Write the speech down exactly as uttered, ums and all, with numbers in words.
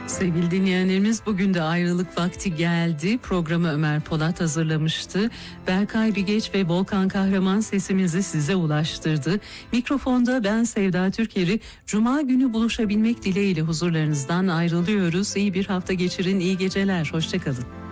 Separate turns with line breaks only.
Sevgili dinleyenlerimiz, bugün de ayrılık vakti geldi. Programı Ömer Polat hazırlamıştı. Berkay Bigeç ve Volkan Kahraman sesimizi size ulaştırdı. Mikrofonda ben Sevda Türker'i Cuma günü buluşabilmek dileğiyle huzurlarınızdan ayrılıyoruz. İyi bir hafta geçirin, iyi geceler, hoşça kalın.